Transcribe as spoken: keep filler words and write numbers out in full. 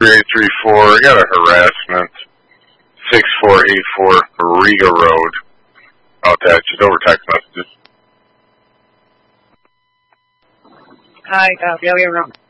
three eight three four. I got a harassment. six four eight four Riga Road. About that. Just over text messages. Hi, uh, Failure Room.